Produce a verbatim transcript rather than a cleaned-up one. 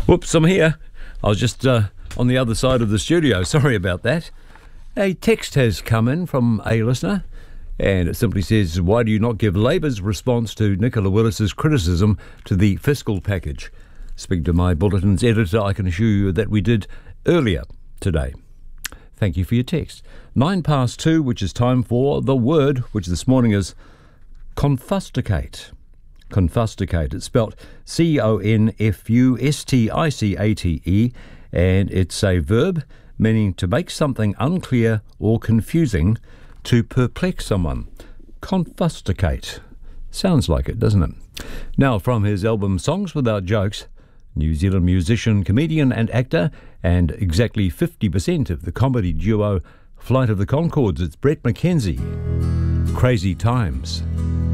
Whoops, I'm here. I was just uh, on the other side of the studio. Sorry about that. A text has come in from a listener, and it simply says, why do you not give Labour's response to Nicola Willis's criticism to the fiscal package? Speaking to my Bulletin's editor, I can assure you that we did earlier today. Thank you for your text. Nine past two, which is time for the word, which this morning is confusticate. Confusticate. It's spelt C O N F U S T I C A T E, and it's a verb meaning to make something unclear or confusing, to perplex someone. Confusticate. Sounds like it, doesn't it? Now, from his album Songs Without Jokes, New Zealand musician, comedian and actor, and exactly fifty percent of the comedy duo Flight of the Conchords, it's Brett McKenzie. Crazy Times.